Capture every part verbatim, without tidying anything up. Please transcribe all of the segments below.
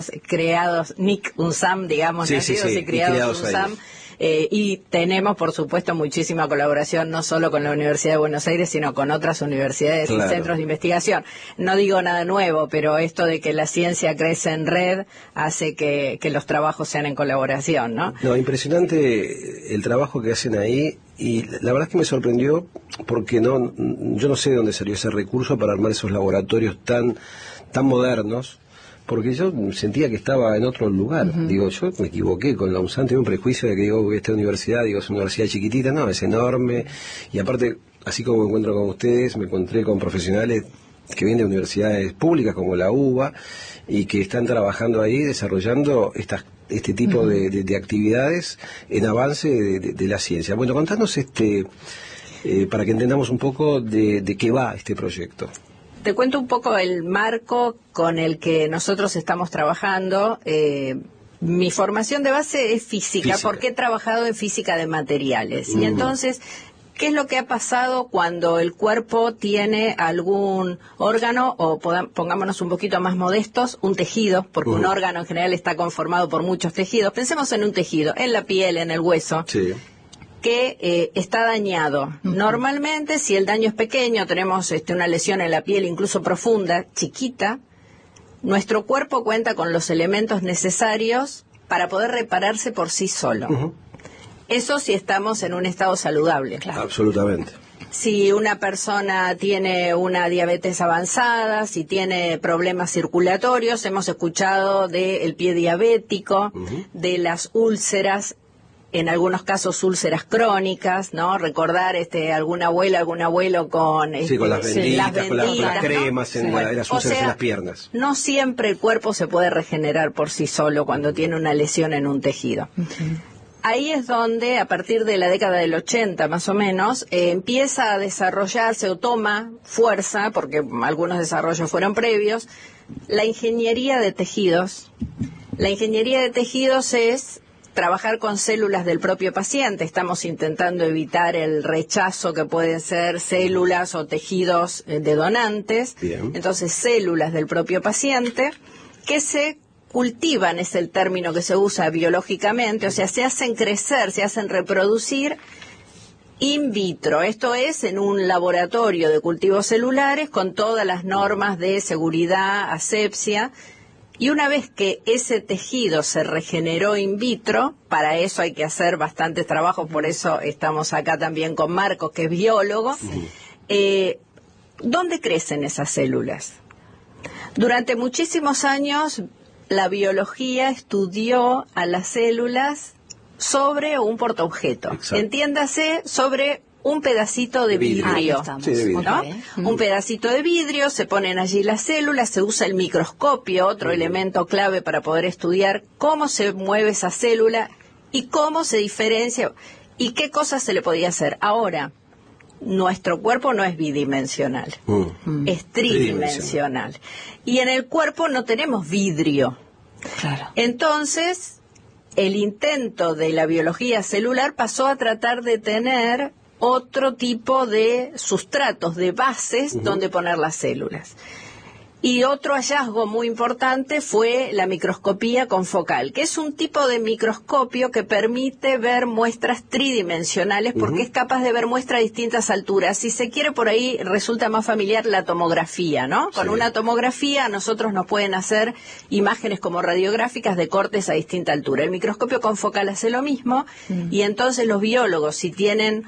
creados, N I C, UNSAM, digamos, sí, nacidos sí, sí, y criados, y criados UNSAM. Eh, y tenemos, por supuesto, muchísima colaboración, no solo con la Universidad de Buenos Aires, sino con otras universidades claro. y centros de investigación. No digo nada nuevo, pero esto de que la ciencia crece en red hace que, que los trabajos sean en colaboración, ¿no? No, impresionante el trabajo que hacen ahí, y la verdad es que me sorprendió porque no, yo no sé de dónde salió ese recurso para armar esos laboratorios tan, tan modernos. Porque yo sentía que estaba en otro lugar. Uh-huh. Digo, yo me equivoqué con la UNSAM, tenía un prejuicio de que digo, esta universidad, digo, es una universidad chiquitita, no, es enorme. Y aparte, así como me encuentro con ustedes, me encontré con profesionales que vienen de universidades públicas como la UBA y que están trabajando ahí, desarrollando estas, este tipo uh-huh. de, de, de actividades en avance de, de, de la ciencia. Bueno, contanos este, eh, para que entendamos un poco de, de qué va este proyecto. Te cuento un poco el marco con el que nosotros estamos trabajando. Eh, mi formación de base es física, física, porque he trabajado en física de materiales. Mm. Y entonces, ¿qué es lo que ha pasado cuando el cuerpo tiene algún órgano, o pongámonos un poquito más modestos, un tejido, porque uh-huh. un órgano en general está conformado por muchos tejidos? Pensemos en un tejido, en la piel, en el hueso. Sí. que eh, está dañado. Uh-huh. Normalmente, si el daño es pequeño, tenemos este, una lesión en la piel incluso profunda, chiquita, nuestro cuerpo cuenta con los elementos necesarios para poder repararse por sí solo. Uh-huh. Eso si estamos en un estado saludable. Claro. Absolutamente. Si una persona tiene una diabetes avanzada, si tiene problemas circulatorios, hemos escuchado del pie diabético, uh-huh. de las úlceras, en algunos casos úlceras crónicas, ¿no? Recordar este alguna abuela, algún abuelo con, este, sí, con las benditas, las benditas, con, la, con las cremas, ¿no? en, Bueno, la, en las úlceras, o sea, en las piernas. No siempre el cuerpo se puede regenerar por sí solo cuando tiene una lesión en un tejido. Uh-huh. Ahí es donde, a partir de la década del ochenta más o menos, eh, empieza a desarrollarse o toma fuerza, porque algunos desarrollos fueron previos, la ingeniería de tejidos. La ingeniería de tejidos es trabajar con células del propio paciente. Estamos intentando evitar el rechazo que pueden ser células o tejidos de donantes. Bien. Entonces, células del propio paciente que se cultivan, es el término que se usa biológicamente, o sea, se hacen crecer, se hacen reproducir in vitro. Esto es en un laboratorio de cultivos celulares con todas las normas de seguridad, asepsia. Y una vez que ese tejido se regeneró in vitro, para eso hay que hacer bastantes trabajos, por eso estamos acá también con Marcos, que es biólogo. Sí. Eh, ¿Dónde crecen esas células? Durante muchísimos años, la biología estudió a las células sobre un portaobjeto. Exacto. Entiéndase, sobre un pedacito de vidrio, sí, de vidrio. ¿no? Okay. Un pedacito de vidrio, se ponen allí las células, se usa el microscopio, otro uh-huh. elemento clave para poder estudiar cómo se mueve esa célula y cómo se diferencia y qué cosas se le podía hacer. Ahora, nuestro cuerpo no es bidimensional, uh-huh. es tridimensional. Y en el cuerpo no tenemos vidrio. Claro. Entonces, el intento de la biología celular pasó a tratar de tener otro tipo de sustratos, de bases, uh-huh. donde poner las células. Y otro hallazgo muy importante fue la microscopía confocal, que es un tipo de microscopio que permite ver muestras tridimensionales porque uh-huh. es capaz de ver muestras a distintas alturas. Si se quiere, por ahí resulta más familiar la tomografía, ¿no? Con sí. una tomografía a nosotros nos pueden hacer imágenes como radiográficas de cortes a distinta altura. El microscopio confocal hace lo mismo uh-huh. y entonces los biólogos, si tienen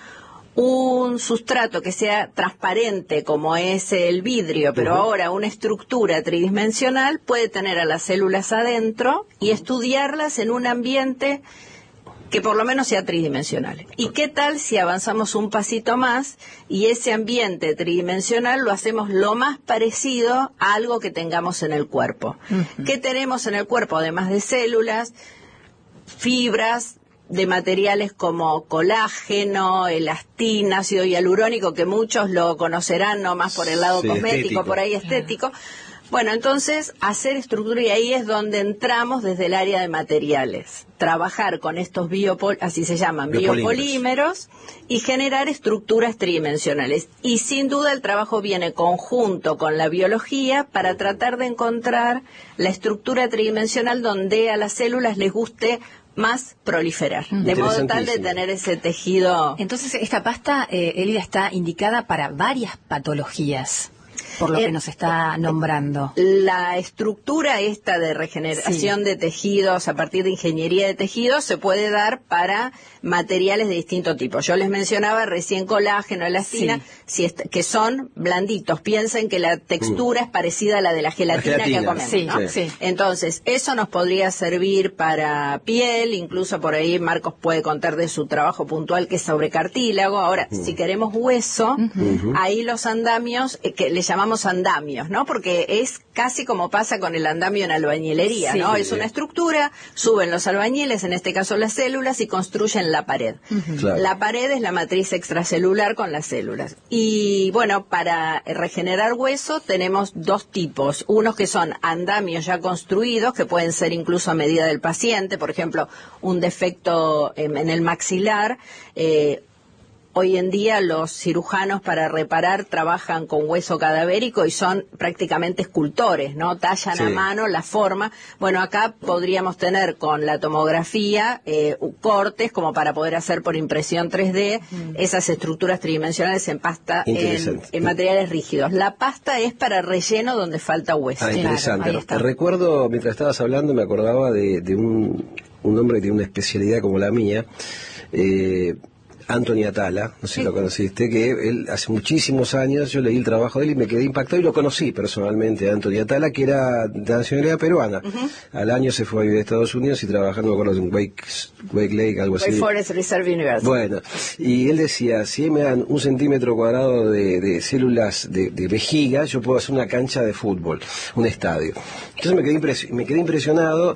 un sustrato que sea transparente como es el vidrio, pero uh-huh. ahora una estructura tridimensional, puede tener a las células adentro y uh-huh. estudiarlas en un ambiente que por lo menos sea tridimensional. ¿Y qué tal si avanzamos un pasito más y ese ambiente tridimensional lo hacemos lo más parecido a algo que tengamos en el cuerpo? Uh-huh. ¿Qué tenemos en el cuerpo además de células? Fibras de materiales como colágeno, elastina, ácido hialurónico, que muchos lo conocerán no más por el lado sí, cosmético, estético. por ahí estético, Bueno, entonces, hacer estructura, y ahí es donde entramos desde el área de materiales. Trabajar con estos biopol así se llaman, biopolímeros. biopolímeros, y generar estructuras tridimensionales. Y sin duda el trabajo viene conjunto con la biología para tratar de encontrar la estructura tridimensional donde a las células les guste más proliferar, de modo tal de tener ese tejido. Entonces, esta pasta, eh, Elida, está indicada para varias patologías, por lo eh, que nos está nombrando. La estructura esta de regeneración sí. de tejidos a partir de ingeniería de tejidos se puede dar para materiales de distinto tipo. Yo les mencionaba recién colágeno, elastina, sí. si que son blanditos. Piensen que la textura mm. es parecida a la de la gelatina, la gelatina. que comemos, sí, ¿no? sí. Entonces, eso nos podría servir para piel, incluso por ahí Marcos puede contar de su trabajo puntual que es sobre cartílago. Ahora, mm. si queremos hueso, uh-huh. ahí los andamios, eh, que le llamamos andamios, ¿no? Porque es casi como pasa con el andamio en albañilería, sí, ¿no? Sí, es una estructura, suben los albañiles, en este caso las células, y construyen la pared. Uh-huh. Claro. La pared es la matriz extracelular con las células. Y bueno, para regenerar hueso tenemos dos tipos. Unos que son andamios ya construidos, que pueden ser incluso a medida del paciente, por ejemplo, un defecto en, en el maxilar. Eh, Hoy en día los cirujanos para reparar trabajan con hueso cadavérico y son prácticamente escultores, ¿no? Tallan sí. a mano la forma. Bueno, acá podríamos tener con la tomografía eh, cortes como para poder hacer por impresión tres D mm. esas estructuras tridimensionales en pasta en, en materiales rígidos. La pasta es para relleno donde falta hueso. Ah, interesante. Claro, recuerdo, mientras estabas hablando, me acordaba de, de un, un hombre que tiene una especialidad como la mía, eh, Anthony Atala, no sé si sí. lo conociste, que él hace muchísimos años, yo leí el trabajo de él y me quedé impactado y lo conocí personalmente, Anthony Atala, que era de nacionalidad peruana. Uh-huh. Al año se fue a vivir a Estados Unidos y trabajando, me acuerdo, en Wake, Wake Lake, algo así. Wake Forest Reserve University. Bueno, y él decía, si me dan un centímetro cuadrado de, de células de, de vejiga, yo puedo hacer una cancha de fútbol, un estadio. Entonces me quedé, impres- me quedé impresionado.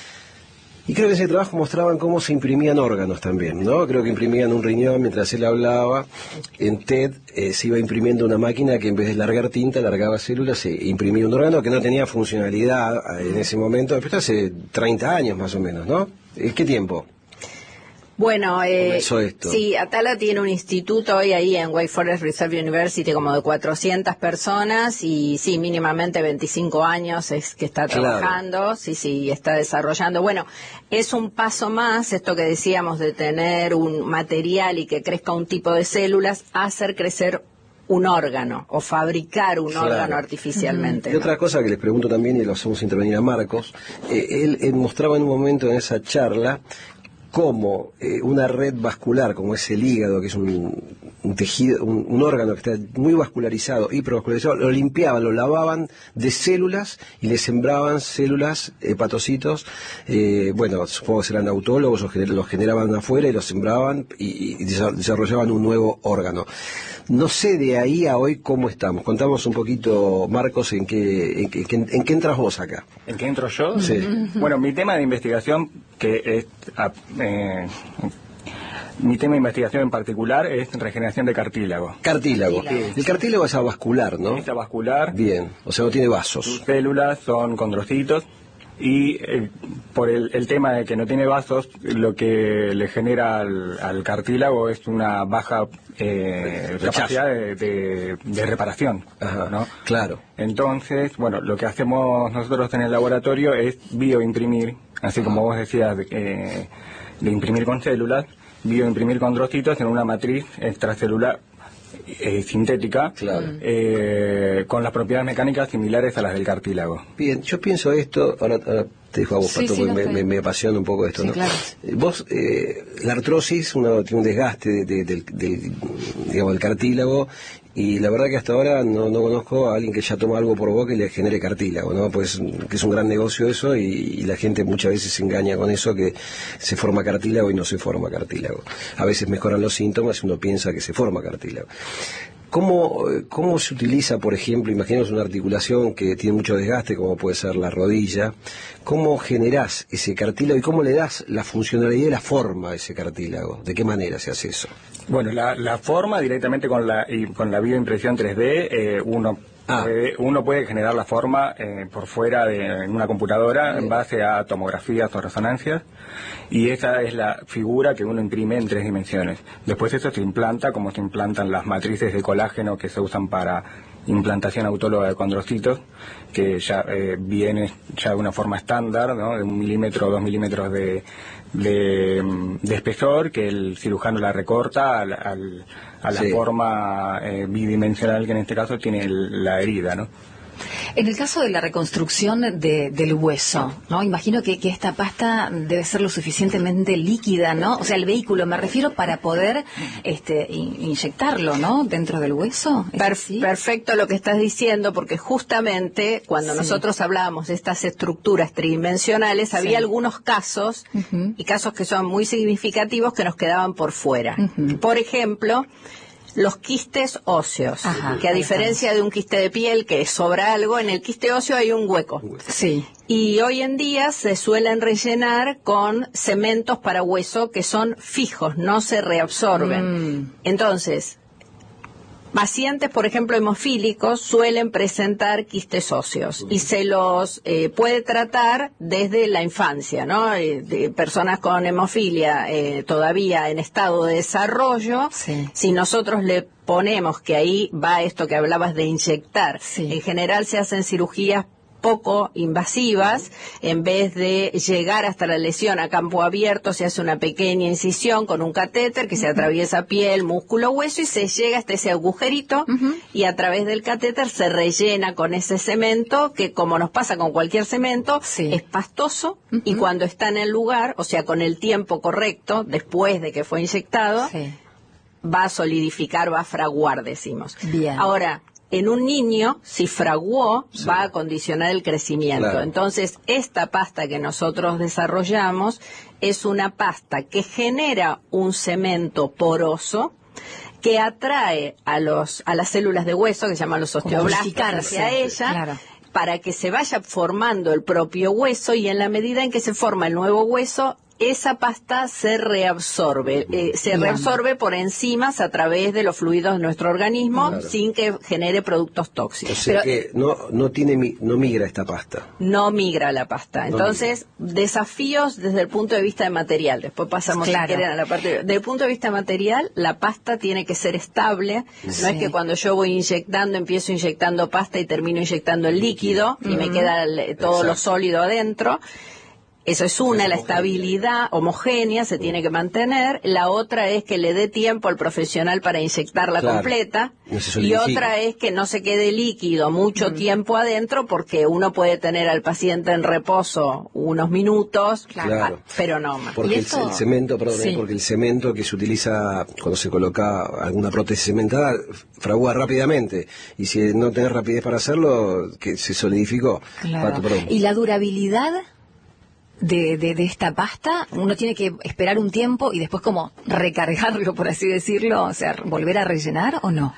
Y creo que en ese trabajo mostraban cómo se imprimían órganos también, ¿no? Creo que imprimían un riñón mientras él hablaba. En TED eh, se iba imprimiendo una máquina que en vez de largar tinta, largaba células e imprimía un órgano que no tenía funcionalidad en ese momento. Pero hace treinta años más o menos, ¿no? ¿Qué tiempo? Bueno, eh, sí, Atala tiene un instituto hoy ahí en Wake Forest Reserve University como de cuatrocientas personas y sí, mínimamente veinticinco años es que está trabajando, claro. sí, sí, está desarrollando. Bueno, es un paso más, esto que decíamos de tener un material y que crezca un tipo de células, a hacer crecer un órgano o fabricar un claro. órgano artificialmente. Y ¿no? otra cosa que les pregunto también, y lo hacemos intervenir a Marcos, eh, él, él mostraba en un momento en esa charla cómo eh, una red vascular, como es el hígado, que es un, un tejido, un, un órgano que está muy vascularizado, hipervascularizado, lo limpiaban, lo lavaban de células y le sembraban células, hepatocitos, eh, bueno, supongo que serán autólogos, los, gener, los generaban afuera y los sembraban y, y desarrollaban un nuevo órgano. No sé de ahí a hoy cómo estamos. Contamos un poquito, Marcos, en qué, en qué, en qué entras vos acá. ¿En qué entro yo? Sí. Bueno, mi tema de investigación, que es... Eh, mi tema de investigación en particular es regeneración de cartílago. Cartílago. Sí. El cartílago es avascular, ¿no? Es avascular. Bien, o sea, no tiene vasos. Sus células son condrocitos. Y eh, por el, el tema de que no tiene vasos, lo que le genera al, al cartílago es una baja eh, capacidad de, de, de reparación. Ajá, ¿no? Claro. Entonces, bueno, lo que hacemos nosotros en el laboratorio es bioimprimir, así como vos decías, eh, de imprimir con células, bioimprimir condrocitos en una matriz extracelular Eh, sintética, claro. eh, con las propiedades mecánicas similares a las del cartílago. Bien, yo pienso esto, ahora, ahora te dejo a vos, sí, Pato, sí, porque no me, me, me apasiona un poco esto, sí, ¿no? Claro. Vos, eh, la artrosis, uno tiene un desgaste de, de, del, del, digamos, del cartílago, y la verdad que hasta ahora no, no conozco a alguien que ya toma algo por boca y le genere cartílago, ¿no? Pues que es un gran negocio eso, y, y la gente muchas veces se engaña con eso, que se forma cartílago y no se forma cartílago. A veces mejoran los síntomas y uno piensa que se forma cartílago. ¿Cómo, ¿Cómo se utiliza, por ejemplo, imaginemos una articulación que tiene mucho desgaste, como puede ser la rodilla? ¿Cómo generás ese cartílago y cómo le das la funcionalidad y la forma a ese cartílago? ¿De qué manera se hace eso? Bueno, la, la forma directamente con la, y con la bioimpresión tres D, eh, uno Ah. Eh, uno puede generar la forma eh, por fuera de en una computadora en base a tomografías o resonancias, y esa es la figura que uno imprime en tres dimensiones. Después eso se implanta como se implantan las matrices de colágeno que se usan para implantación autóloga de condrocitos, que ya eh, viene ya de una forma estándar, ¿no? De un milímetro o dos milímetros de, de, de espesor, que el cirujano la recorta al, al, a la sí. forma eh, bidimensional que en este caso tiene el, la herida, ¿no? En el caso de la reconstrucción de, del hueso, ¿no? Imagino que, que esta pasta debe ser lo suficientemente líquida, ¿no? O sea, el vehículo, me refiero, para poder este, in, inyectarlo, ¿no? Dentro del hueso. Per perfecto lo que estás diciendo, porque justamente cuando sí. nosotros hablábamos de estas estructuras tridimensionales, sí. había algunos casos, uh-huh. y casos que son muy significativos, que nos quedaban por fuera. Uh-huh. Por ejemplo, los quistes óseos, Ajá, que a diferencia de un quiste de piel que sobra algo, en el quiste óseo hay un hueco. Sí. Y hoy en día se suelen rellenar con cementos para hueso que son fijos, no se reabsorben. Mm. Entonces, pacientes, por ejemplo, hemofílicos suelen presentar quistes óseos y se los eh, puede tratar desde la infancia, ¿no? Eh, de personas con hemofilia eh, todavía en estado de desarrollo, sí. si nosotros le ponemos que ahí va esto que hablabas de inyectar, sí. en general se hacen cirugías poco invasivas, en vez de llegar hasta la lesión a campo abierto, se hace una pequeña incisión con un catéter que uh-huh. se atraviesa piel, músculo, hueso y se llega hasta ese agujerito uh-huh. y a través del catéter se rellena con ese cemento que, como nos pasa con cualquier cemento, sí. es pastoso uh-huh. y cuando está en el lugar, o sea, con el tiempo correcto, después de que fue inyectado, sí. va a solidificar, va a fraguar, decimos. Bien. Ahora, en un niño, si fraguó, sí. va a condicionar el crecimiento. Claro. Entonces, esta pasta que nosotros desarrollamos es una pasta que genera un cemento poroso que atrae a los a las células de hueso, que se llaman los osteoblastos, hacia ella, claro. para que se vaya formando el propio hueso, y en la medida en que se forma el nuevo hueso, esa pasta se reabsorbe, eh, se reabsorbe por enzimas a través de los fluidos de nuestro organismo, claro. sin que genere productos tóxicos. O sea Pero que no no tiene no migra esta pasta. No migra la pasta. Entonces, no desafíos desde el punto de vista de material. Después pasamos claro. si quieren a la parte de... Desde el punto de vista material, la pasta tiene que ser estable. Sí. No es que cuando yo voy inyectando, empiezo inyectando pasta y termino inyectando el líquido y uh-huh. me queda el, todo Exacto. lo sólido adentro. Eso es una, la estabilidad homogénea se tiene que mantener. La otra es que le dé tiempo al profesional para inyectarla claro. completa. Y otra es que no se quede líquido mucho mm. tiempo adentro, porque uno puede tener al paciente en reposo unos minutos, claro. pero no más. Porque el, el cemento, perdón, sí. porque el cemento que se utiliza cuando se coloca alguna prótesis cementada fragua rápidamente. Y si no tenés rapidez para hacerlo, que se solidificó. Claro. Pato, ¿y la durabilidad De, de, de esta pasta? Uno tiene que esperar un tiempo y después como recargarlo, por así decirlo, o sea, volver a rellenar, ¿o no?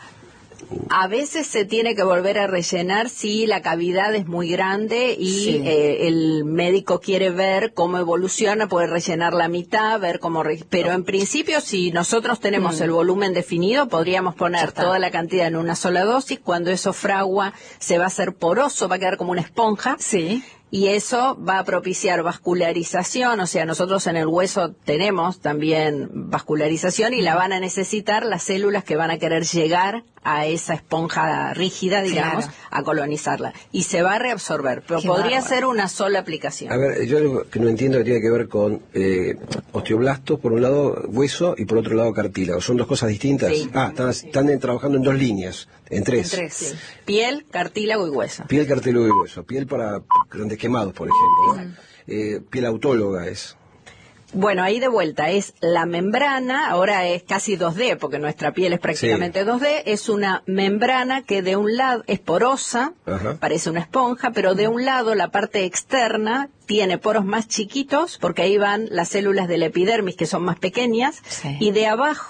A veces se tiene que volver a rellenar si la cavidad es muy grande y sí. eh, el médico quiere ver cómo evoluciona, puede rellenar la mitad, ver cómo... Re... Pero en principio, si nosotros tenemos mm. el volumen definido, podríamos poner toda la cantidad en una sola dosis. Cuando eso fragua, se va a hacer poroso, va a quedar como una esponja. Sí. Y eso va a propiciar vascularización, o sea, nosotros en el hueso tenemos también vascularización y la van a necesitar las células que van a querer llegar a esa esponja rígida, digamos, claro. a colonizarla. Y se va a reabsorber, pero Qué podría bárbaro. ser una sola aplicación. A ver, yo algo que no entiendo que tiene que ver con eh, osteoblastos, por un lado hueso y por otro lado cartílago. ¿Son dos cosas distintas? Sí. Ah, están, están en, trabajando en dos líneas, en tres. En tres, sí. Piel, cartílago y hueso. Piel, cartílago y hueso. Piel para grandes quemados, por ejemplo. ¿no? Eh, piel autóloga es. Bueno, ahí de vuelta es la membrana, ahora es casi dos D, porque nuestra piel es prácticamente sí. dos D, es una membrana que de un lado es porosa, Ajá. parece una esponja, pero de un lado la parte externa tiene poros más chiquitos, porque ahí van las células del epidermis, que son más pequeñas, sí. y de abajo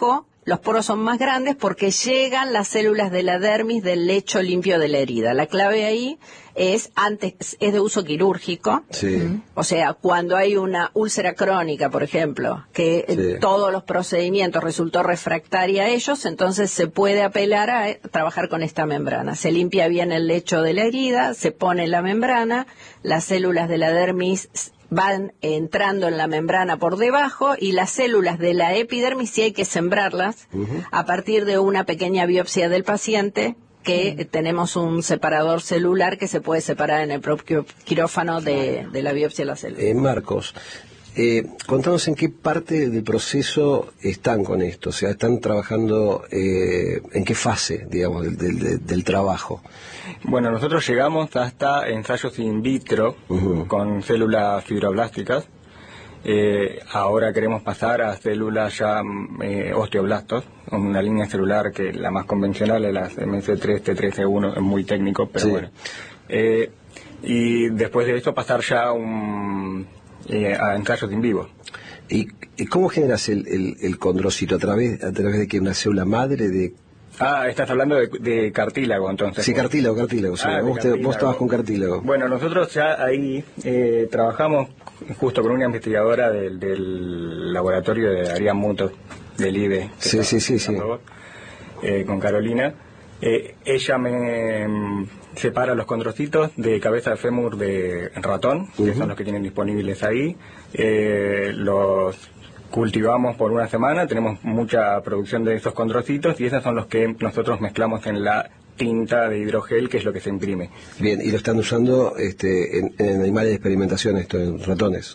los poros son más grandes porque llegan las células de la dermis del lecho limpio de la herida. La clave ahí es antes es de uso quirúrgico, sí. O sea, cuando hay una úlcera crónica, por ejemplo, que sí. todos los procedimientos resultó refractaria a ellos, entonces se puede apelar a trabajar con esta membrana. Se limpia bien el lecho de la herida, se pone la membrana, las células de la dermis van entrando en la membrana por debajo y las células de la epidermis sí hay que sembrarlas uh-huh. a partir de una pequeña biopsia del paciente, que uh-huh. tenemos un separador celular que se puede separar en el propio quirófano de, de la biopsia de la célula. Eh, Marcos, eh, contanos en qué parte del proceso están con esto, o sea, están trabajando, eh, en qué fase, digamos, del, del, del trabajo. Bueno, nosotros llegamos hasta ensayos in vitro uh-huh. con células fibroblásticas. Eh, ahora queremos pasar a células ya eh, osteoblastos, una línea celular que la más convencional es la M C tres T tres E uno, es muy técnico, pero sí. bueno. Eh, y después de esto pasar ya un, eh, a ensayos in vivo. ¿Y, y cómo generas el, el, el condrocito? ¿A través, a través de que una célula madre de...? Ah, estás hablando de, de cartílago, entonces. Sí, cartílago, cartílago. O sea, ah, vos, cartílago. Te, vos estabas con cartílago. Bueno, nosotros ya ahí eh, trabajamos justo con una investigadora del, del laboratorio de Arián Muto, del I D E. Sí, sí, sí, sí. Eh, con Carolina. Eh, ella me mm, separa los condrocitos de cabeza de fémur de ratón, uh-huh. que son los que tienen disponibles ahí. Eh, los... cultivamos por una semana, tenemos mucha producción de esos condrocitos y esos son los que nosotros mezclamos en la tinta de hidrogel, que es lo que se imprime. Bien, ¿y lo están usando este, en, en animales de experimentación, esto, en ratones?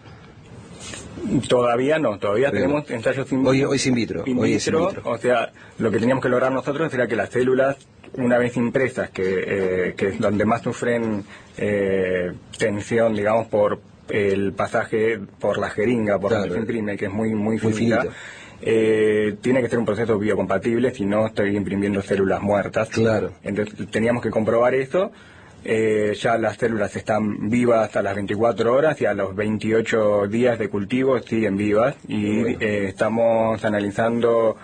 Todavía no, todavía Bien. tenemos ensayos in, hoy, hoy es in vitro. In hoy vitro, es in vitro. O sea, lo que teníamos que lograr nosotros era que las células, una vez impresas, que, eh, que es donde más sufren eh, tensión, digamos, por el pasaje por la jeringa, por claro. donde se imprime, que es muy muy, muy finita, eh, tiene que ser un proceso biocompatible, si no estoy imprimiendo células muertas. Claro. Entonces teníamos que comprobar eso. Eh, ya las células están vivas hasta las veinticuatro horas y a los veintiocho días de cultivo siguen vivas y bueno. eh, estamos analizando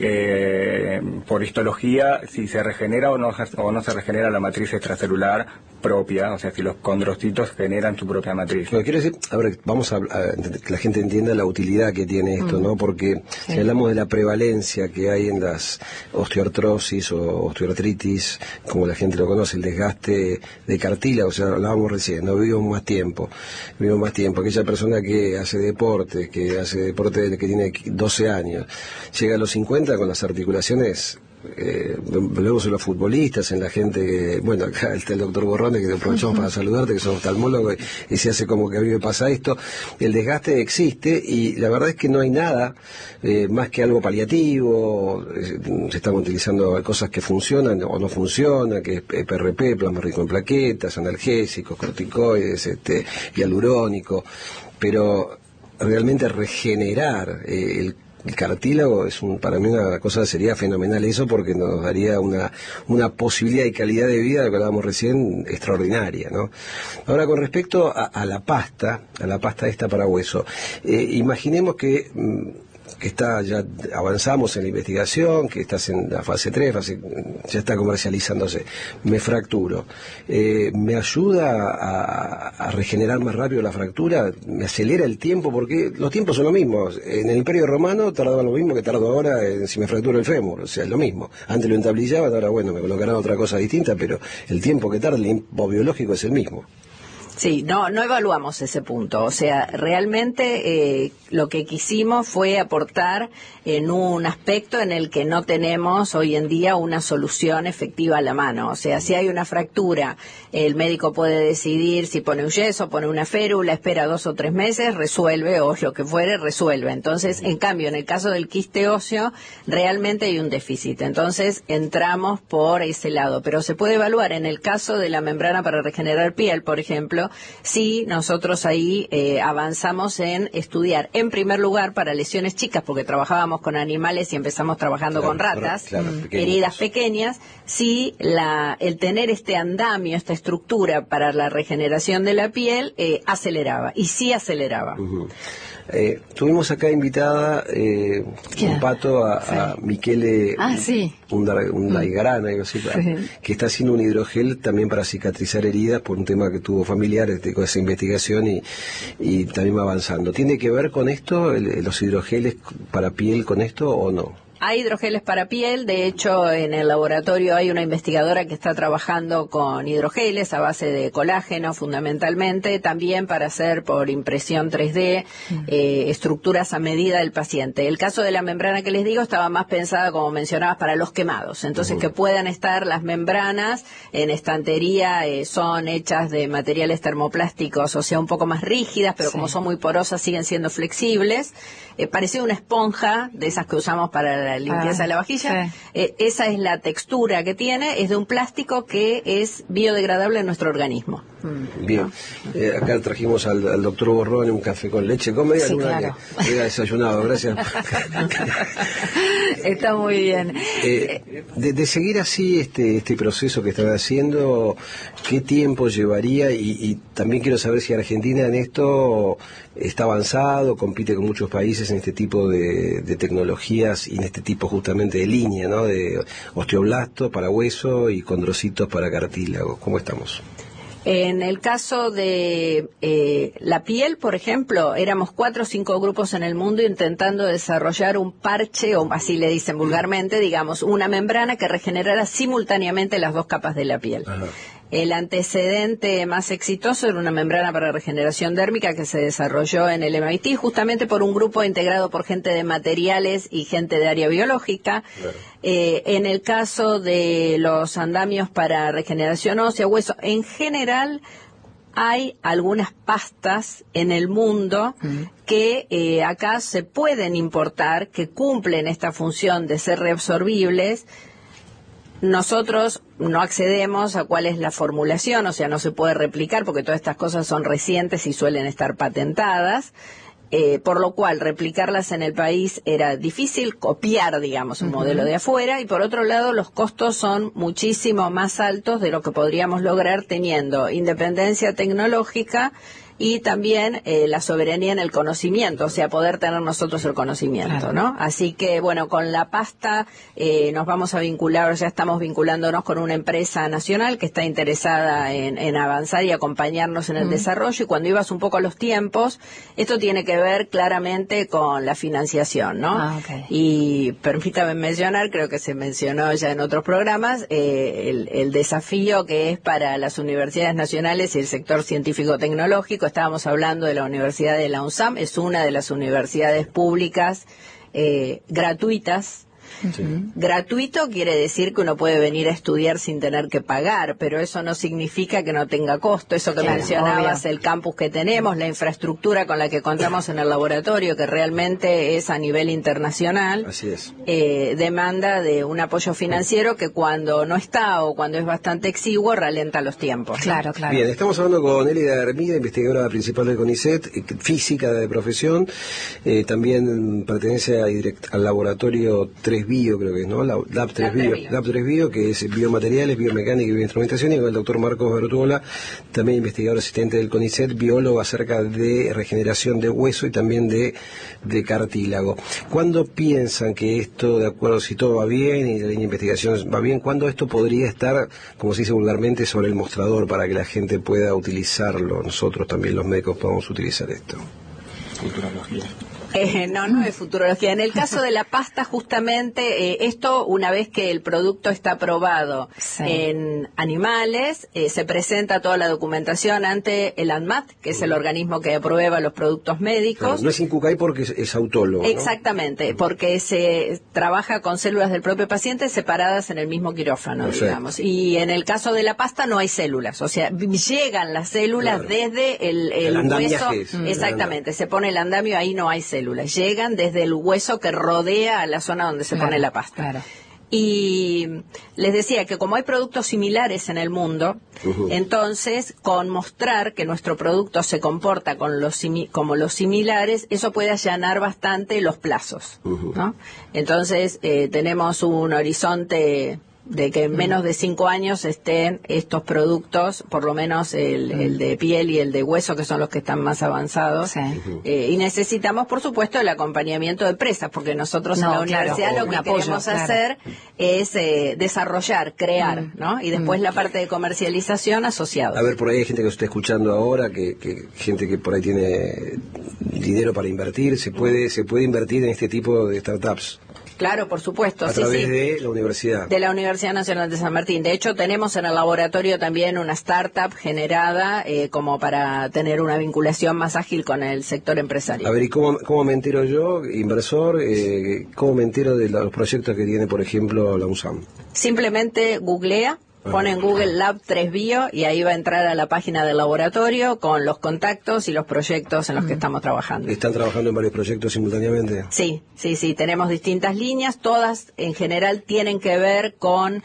eh, por histología si se regenera o no, o no se regenera la matriz extracelular propia, o sea, si los condrocitos generan su propia matriz. Lo que quiero decir, a ver, vamos a, a que la gente entienda la utilidad que tiene esto, mm. ¿no? Porque sí. si hablamos de la prevalencia que hay en las osteoartrosis o osteoartritis, como la gente lo conoce, el desgaste de cartílago, o sea, hablábamos recién, no vivimos más tiempo, vivimos más tiempo. Aquella persona que hace deporte, que hace deporte desde que tiene doce años, llega a los cincuenta con las articulaciones. Eh, luego en los futbolistas, en la gente que, bueno, acá está el doctor Borrone, que te aprovechamos uh-huh. para saludarte, que sos oftalmólogo, y, y se hace como que a mí me pasa esto. El desgaste existe y la verdad es que no hay nada eh, más que algo paliativo. Eh, se están utilizando cosas que funcionan o no funcionan, que es P R P, plasma rico en plaquetas, analgésicos, corticoides, este, hialurónico, pero realmente regenerar eh, el El cartílago es un, para mí una cosa sería fenomenal eso, porque nos daría una una posibilidad de calidad de vida, de lo que hablábamos recién, extraordinaria, ¿no? Ahora, con respecto a, a la pasta, a la pasta esta para hueso, eh, imaginemos que mm, que está ya avanzamos en la investigación, que estás en la fase tres, fase, ya está comercializándose, me fracturo, eh, ¿me ayuda a, a regenerar más rápido la fractura? ¿Me acelera el tiempo? Porque los tiempos son los mismos. En el Imperio Romano tardaba lo mismo que tardo ahora en, si me fracturo el fémur, o sea, es lo mismo. Antes lo entablillaban, ahora bueno, me colocarán otra cosa distinta, pero el tiempo que tarda, el tiempo biológico es el mismo. Sí, no, no evaluamos ese punto. O sea, realmente eh, lo que quisimos fue aportar en un aspecto en el que no tenemos hoy en día una solución efectiva a la mano. O sea, si hay una fractura, el médico puede decidir si pone un yeso, pone una férula, espera dos o tres meses, resuelve, o lo que fuere, resuelve. Entonces, en cambio, en el caso del quiste óseo, realmente hay un déficit. Entonces, entramos por ese lado. Pero se puede evaluar en el caso de la membrana para regenerar piel, por ejemplo, ejemplo, sí nosotros ahí eh, avanzamos en estudiar, en primer lugar, para lesiones chicas, porque trabajábamos con animales y empezamos trabajando Claro, con ratas, claro, mm, pequeñas. heridas pequeñas, sí la, el tener este andamio, esta estructura para la regeneración de la piel, eh, aceleraba, y sí aceleraba. Uh-huh. Eh, tuvimos acá invitada eh, un pato a, Sí. a Michele Ah, sí. Undaigarana, algo así, Sí. que está haciendo un hidrogel también para cicatrizar heridas por un tema que tuvo familiar, este, con esa investigación y, y también va avanzando. ¿Tiene que ver con esto, el, los hidrogeles para piel con esto o no? Hay hidrogeles para piel, de hecho en el laboratorio hay una investigadora que está trabajando con hidrogeles a base de colágeno fundamentalmente, también para hacer por impresión tres D eh, estructuras a medida del paciente. El caso de la membrana que les digo estaba más pensada, como mencionabas, para los quemados, entonces uh-huh. que puedan estar las membranas en estantería, eh, son hechas de materiales termoplásticos, o sea, un poco más rígidas, pero sí. como son muy porosas siguen siendo flexibles, eh, parecía una esponja de esas que usamos para la limpieza ah, de la vajilla, sí. eh, esa es la textura que tiene, es de un plástico que es biodegradable en nuestro organismo. Bien, eh, acá trajimos al, al doctor Borrón un café con leche, con media sí, luna claro. que había desayunado, gracias. Está muy bien. Eh, de, de seguir así este este proceso que están haciendo, ¿qué tiempo llevaría? Y, y también quiero saber si Argentina en esto está avanzado, compite con muchos países en este tipo de, de tecnologías y en este tipo justamente de línea, ¿no? De osteoblasto para hueso y condrocitos para cartílago. ¿Cómo estamos? En el caso de eh, la piel, por ejemplo, éramos cuatro o cinco grupos en el mundo intentando desarrollar un parche, o así le dicen vulgarmente, digamos, una membrana que regenerara simultáneamente las dos capas de la piel. Ajá. El antecedente más exitoso era una membrana para regeneración dérmica que se desarrolló en el M I T, justamente por un grupo integrado por gente de materiales y gente de área biológica. Claro. Eh, en el caso de los andamios para regeneración ósea, hueso, en general hay algunas pastas en el mundo uh-huh. que eh, acá se pueden importar, que cumplen esta función de ser reabsorbibles. Nosotros no accedemos a cuál es la formulación, o sea, no se puede replicar porque todas estas cosas son recientes y suelen estar patentadas, eh, por lo cual replicarlas en el país era difícil, copiar, digamos, un uh-huh. modelo de afuera, y por otro lado los costos son muchísimo más altos de lo que podríamos lograr teniendo independencia tecnológica y también eh, la soberanía en el conocimiento, o sea, poder tener nosotros el conocimiento, claro. ¿no? Así que, bueno, con la pasta eh, nos vamos a vincular, ya estamos vinculándonos con una empresa nacional que está interesada en, en avanzar y acompañarnos en el mm. desarrollo, y cuando ibas un poco a los tiempos, esto tiene que ver claramente con la financiación, ¿no? Ah, okay. Y permítame mencionar, creo que se mencionó ya en otros programas, eh, el, el desafío que es para las universidades nacionales y el sector científico-tecnológico. Estábamos hablando de la Universidad de la UNSAM, es una de las universidades públicas eh, gratuitas. Sí. Gratuito quiere decir que uno puede venir a estudiar sin tener que pagar, pero eso no significa que no tenga costo. Eso que claro, mencionabas, obvio. El campus que tenemos, la infraestructura con la que contamos en el laboratorio, que realmente es a nivel internacional. Así es. Eh, demanda de un apoyo financiero que cuando no está o cuando es bastante exiguo ralenta los tiempos. Claro, claro. Bien, estamos hablando con Elida Hermida, investigadora principal del CONICET, física de profesión, eh, también pertenece a, al laboratorio tres Bio, creo que es, ¿no? Lab tres Bio, Lab tres Bio, que es biomateriales, biomecánica y bioinstrumentación, y con el doctor Marcos Bertuola, también investigador asistente del CONICET, biólogo acerca de regeneración de hueso y también de, de cartílago. ¿Cuándo piensan que esto, de acuerdo, si todo va bien y la línea de investigación va bien, cuándo esto podría estar, como se dice vulgarmente, sobre el mostrador para que la gente pueda utilizarlo, nosotros también los médicos podamos utilizar esto? Futurología. Eh, no, no es futurología. En el caso de la pasta, justamente, eh, esto, una vez que el producto está aprobado sí. en animales, eh, se presenta toda la documentación ante el ANMAT, que es el organismo que aprueba los productos médicos. Claro, no es Incucay porque es, es autólogo, ¿no? Exactamente, porque se trabaja con células del propio paciente separadas en el mismo quirófano, Perfecto. digamos. Y en el caso de la pasta no hay células, o sea, llegan las células claro. desde el, el, el hueso. Exactamente, se pone el andamio, ahí no hay células. Llegan desde el hueso que rodea a la zona donde se claro, pone la pasta. Claro. Y les decía que como hay productos similares en el mundo, uh-huh. entonces con mostrar que nuestro producto se comporta con los simi- como los similares, eso puede allanar bastante los plazos, uh-huh. ¿no? Entonces eh, tenemos un horizonte de que en menos de cinco años estén estos productos, por lo menos el, mm. el de piel y el de hueso, que son los que están más avanzados. Sí. Eh, y necesitamos, por supuesto, el acompañamiento de empresas, porque nosotros no, en la claro, universidad lo que apoyo, queremos claro. hacer es eh, desarrollar, crear, mm. ¿no? Y después mm. la parte de comercialización asociada. A ver, por ahí hay gente que lo está escuchando ahora, que, que gente que por ahí tiene dinero para invertir, se puede, se puede invertir en este tipo de startups. Claro, por supuesto. A sí, través sí. de la universidad. De la Universidad Nacional de San Martín. De hecho, tenemos en el laboratorio también una startup generada eh, como para tener una vinculación más ágil con el sector empresarial. A ver, ¿y cómo, cómo me entero yo, inversor, eh, cómo me entero de los proyectos que tiene, por ejemplo, la UNSAM? Simplemente googlea. Pone en Google Lab tres Bio y ahí va a entrar a la página del laboratorio con los contactos y los proyectos en los que estamos trabajando. ¿Están trabajando en varios proyectos simultáneamente? Sí, sí, sí. Tenemos distintas líneas. Todas en general tienen que ver con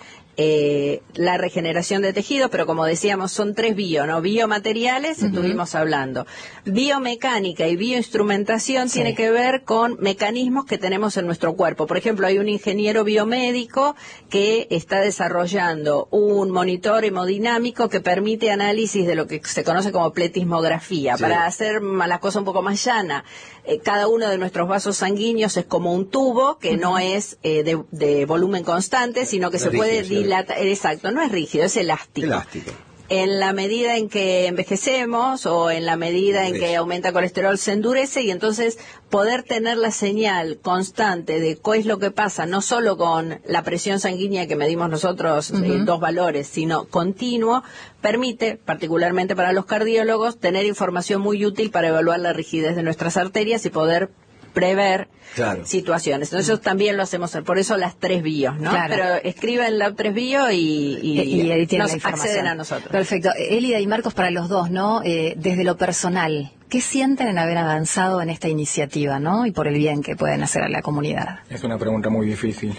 eh, la regeneración de tejido, pero como decíamos, son tres bio, ¿no? Biomateriales, uh-huh. estuvimos hablando. Biomecánica y bioinstrumentación sí. tiene que ver con mecanismos que tenemos en nuestro cuerpo. Por ejemplo, hay un ingeniero biomédico que está desarrollando un monitor hemodinámico que permite análisis de lo que se conoce como pletismografía. Sí. Para hacer la cosa un poco más llana, eh, cada uno de nuestros vasos sanguíneos es como un tubo que uh-huh. no es eh, de, de volumen constante, sino que es se rígido, puede dilatar. Exacto, no es rígido, es elástico. Elástico. En la medida en que envejecemos o en la medida en que aumenta el colesterol se endurece y entonces poder tener la señal constante de qué es lo que pasa, no solo con la presión sanguínea que medimos nosotros, uh-huh. eh, dos valores, sino continuo, permite, particularmente para los cardiólogos, tener información muy útil para evaluar la rigidez de nuestras arterias y poder prever claro. situaciones. Entonces eso también lo hacemos, por eso las tres bios, ¿no? Claro. Pero escriben Lab tres Bio y, y, y, y nos acceden a nosotros. Perfecto. Elida y Marcos, para los dos, ¿no? Eh, desde lo personal, ¿qué sienten en haber avanzado en esta iniciativa, ¿no? Y por el bien que pueden hacer a la comunidad. Es una pregunta muy difícil.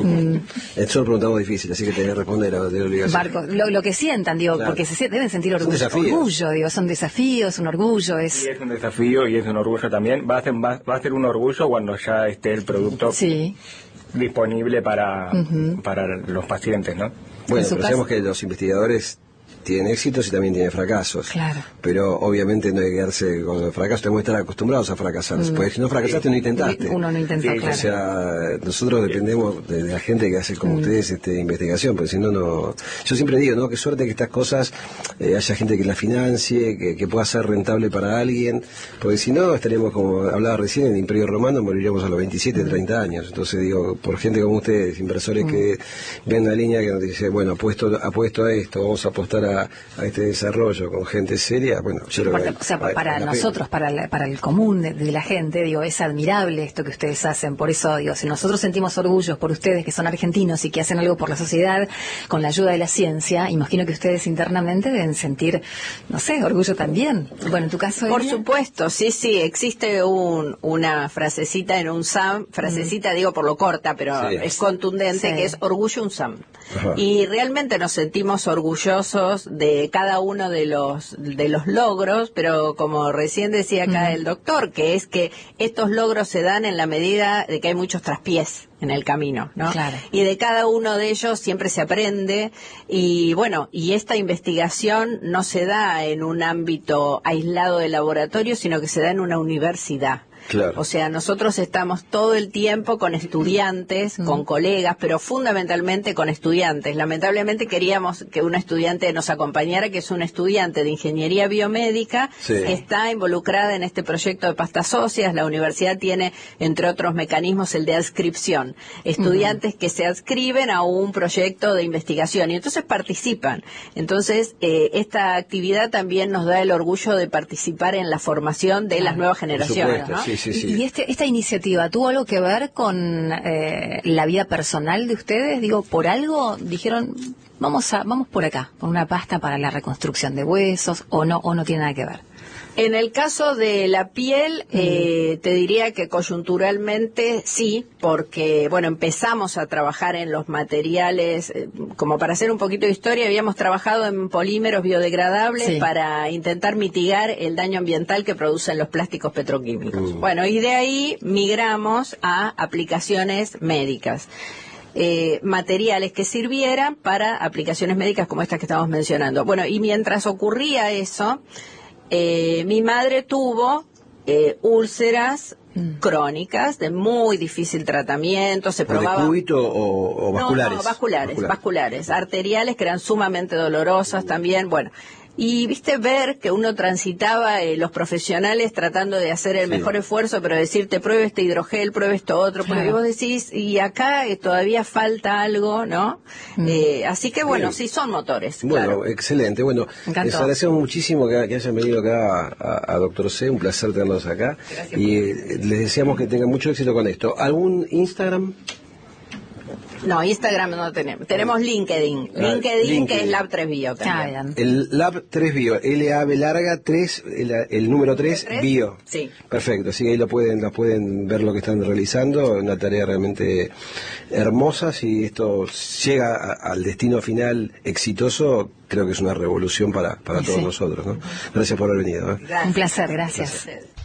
Es una pregunta muy difícil, así que tenés que responder de obligación. Marcos, lo, lo que sientan, digo, claro. porque se deben sentir orgullo, orgullo, digo, son desafíos, un orgullo. Es... Sí, es un desafío y es un orgullo también. Va a ser, va, va a ser un orgullo cuando ya esté el producto sí. disponible para, uh-huh. para los pacientes, ¿no? Bueno, pensemos que los investigadores tienen éxitos y también tienen fracasos. Claro. Pero obviamente no hay que quedarse con los fracasos, tenemos que estar acostumbrados a fracasar. Mm. Porque si no fracasaste, no intentaste. Uno no intentó, sí, claro. O sea, nosotros dependemos de, de la gente que hace como mm. ustedes este, investigación, porque si no, no... Yo siempre digo, ¿no? Qué suerte que estas cosas eh, haya gente que las financie, que, que pueda ser rentable para alguien, porque si no, estaríamos, como hablaba recién, en el Imperio Romano, moriríamos a los veintisiete, treinta años. Entonces digo, por gente como ustedes, inversores mm. que ven la línea que nos dice, bueno, apuesto, apuesto a esto, vamos a apostar a A, a este desarrollo con gente seria, bueno, yo Porque, creo que o sea, vale, para nosotros, para, la, para el común de, de la gente, digo, es admirable esto que ustedes hacen. Por eso, digo, si nosotros sentimos orgullos por ustedes que son argentinos y que hacen algo por la sociedad con la ayuda de la ciencia, imagino que ustedes internamente deben sentir, no sé, orgullo también. Bueno, en tu caso, por Elia. Supuesto, sí, sí, existe un, una frasecita en un S A M, frasecita mm. digo por lo corta, pero sí. es contundente, sí. que es orgullo un S A M. Ajá. Y realmente nos sentimos orgullosos de cada uno de los de los logros, pero como recién decía acá mm. el doctor, que es que estos logros se dan en la medida de que hay muchos traspiés en el camino, ¿no? Claro. Y de cada uno de ellos siempre se aprende y bueno, y esta investigación no se da en un ámbito aislado de laboratorio, sino que se da en una universidad. Claro. O sea, nosotros estamos todo el tiempo con estudiantes, mm. con colegas, pero fundamentalmente con estudiantes. Lamentablemente queríamos que una estudiante nos acompañara, que es una estudiante de ingeniería biomédica, sí. que está involucrada en este proyecto de pastas óseas. La universidad tiene, entre otros mecanismos, el de adscripción. Estudiantes mm. que se adscriben a un proyecto de investigación y entonces participan. Entonces, eh, esta actividad también nos da el orgullo de participar en la formación de las nuevas generaciones, ¿no? Sí, sí, sí. ¿Y este, esta iniciativa tuvo algo que ver con eh, la vida personal de ustedes? Digo, por algo dijeron, vamos a vamos por acá, con una pasta para la reconstrucción de huesos, o no o no tiene nada que ver. En el caso de la piel, eh, te diría que coyunturalmente sí, porque, bueno, empezamos a trabajar en los materiales, eh, como para hacer un poquito de historia, habíamos trabajado en polímeros biodegradables Sí. para intentar mitigar el daño ambiental que producen los plásticos petroquímicos. Mm. Bueno, y de ahí migramos a aplicaciones médicas. Eh, materiales que sirvieran para aplicaciones médicas como estas que estamos mencionando. Bueno, y mientras ocurría eso, eh, mi madre tuvo eh, úlceras Mm. crónicas de muy difícil tratamiento, se ¿Pero de probaba... cúbito o, o vasculares? No, no, vasculares, Vascular. vasculares, arteriales que eran sumamente dolorosas también, bueno. Y viste ver que uno transitaba eh, los profesionales tratando de hacer el Sí. mejor esfuerzo, pero decirte pruebe este hidrogel, pruebe esto otro, Claro. porque vos decís, y acá eh, todavía falta algo, ¿no? Mm. Eh, así que bueno, Bien. sí son motores, Bueno, claro. excelente. Bueno, Me encantó. les agradecemos muchísimo que, que hayan venido acá a, a Doctor C. Un placer tenerlos acá. Y eh, les deseamos que tengan mucho éxito con esto. ¿Algún Instagram? No, Instagram no tenemos, tenemos LinkedIn, Ah, LinkedIn, LinkedIn. que es Lab tres Bio Ah, también. bien. El Lab tres Bio, L A B larga tres, el, el número tres, ¿Tres? Bio. Sí. Perfecto, así que ahí lo pueden, lo pueden ver lo que están realizando, una tarea realmente hermosa. Si esto llega a- al destino final exitoso, creo que es una revolución para, para Sí, todos sí. nosotros, ¿no? Gracias por haber venido. ¿eh? Gracias. Un placer, gracias. Gracias.